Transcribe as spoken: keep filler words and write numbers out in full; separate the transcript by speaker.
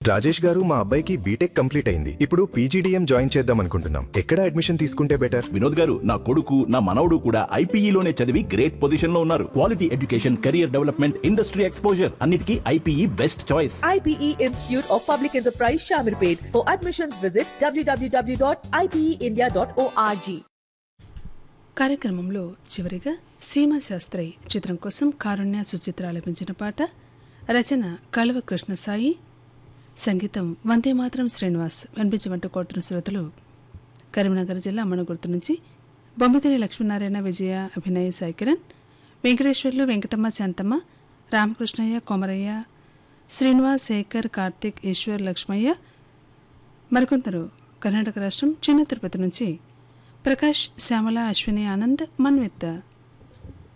Speaker 1: రాజేష్ గారు, మా అబ్బాయికి బీటెక్ కంప్లీట్ అయింది. ఇప్పుడు పీజీడీఎం జాయిన్ చేద్దాం అనుకుంటున్నాం. ఎక్కడ అడ్మిషన్ తీసుకుంటే బెటర్?
Speaker 2: వినోద్ గారు, నా కొడుకు నా మనవడు కూడా ఐపీఈలోనే చదివి గ్రేట్ పొజిషన్ లో ఉన్నారు. Quality education, career development, industry exposure అన్నిటికీ IPE best choice.
Speaker 3: I P E Institute of Public Enterprise Shamirpet. For admissions visit w w w dot i p e india dot org.
Speaker 4: కార్యక్రమంలో చివరిగా సీమా శాస్త్రి చిత్రం కోసం కారుణ్య సుచిత్ర ఆలపించిన పాట. రచన కలువ కృష్ణసాయి, సంగీతం వందే మాత్రం శ్రీనివాస్. వినిపించమంటూ కోరుతున్న శ్రోతలు కరీంనగర్ జిల్లా అమ్మనగుర్తు నుంచి బొమ్మిదిరి లక్ష్మీనారాయణ, విజయ, అభినయ్, సాయి కిరణ్, వెంకటేశ్వర్లు, వెంకటమ్మ, శాంతమ్మ, రామకృష్ణయ్య, కొమరయ్య, శ్రీనివాస్, శేఖర్, కార్తిక్, ఈశ్వర్, లక్ష్మయ్య. మరికొందరు కర్ణాటక రాష్ట్రం చిన్న తిరుపతి నుంచి ప్రకాష్, శ్యామల, అశ్విని, ఆనంద్, మన్విత్.